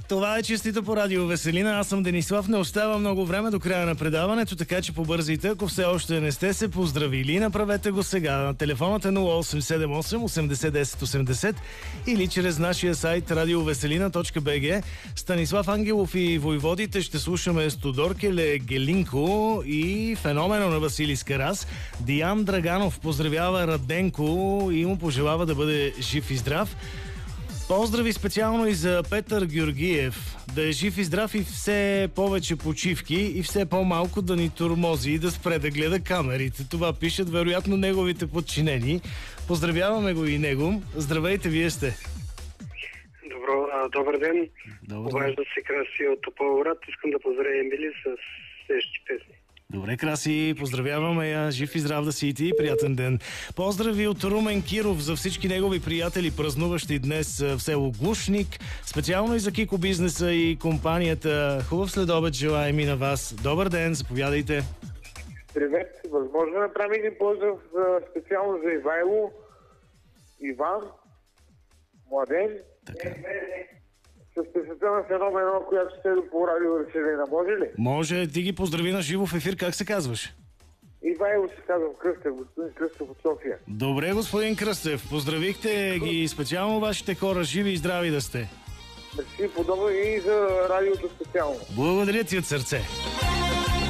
Това е честито по радио Веселина. Аз съм Денислав. Не остава много време до края на предаването, така че побързайте. Ако все още не сте се поздравили, направете го сега. Телефонът е 0878 80 10 80 или чрез нашия сайт radioveselina.bg. Станислав Ангелов и войводите ще слушаме Стодоркеле Гелинко и феномена на Василий Скарас. Диан Драганов поздравява Раденко и му пожелава да бъде жив и здрав. Поздрави специално и за Петър Георгиев. Да е жив и здрав и все повече почивки и все по-малко да ни тормози и да спре да гледа камерите. Това пишат вероятно неговите подчинени. Поздравяваме го и него. Здравейте, вие сте. Добър ден. Обажда се Краси от Тополовград. Искам да поздравя Емили с следващите песни. Добре, Краси, поздравяваме я. Жив и здрав да си и ти. Приятен ден. Поздрави от Румен Киров за всички негови приятели, празнуващи днес в село Глушник. Специално и за Кико бизнеса и компанията. Хубав следобед желаем и на вас. Добър ден, заповядайте. Привет. Възможно да направим един поздрав специално за Ивайло, Иван, Младен. Така. С песента на феномена, която сте по радио Веселина. Може ли? Може, ти ги поздрави на живо в ефир. Как се казваш? Ивайло се казвам Кръстев, господин Кръстев от София. Добре, господин Кръстев. Поздравихте ги специално вашите хора. Живи и здрави да сте. Мерси, подобно и за радиото специално. Благодаря ти от сърце.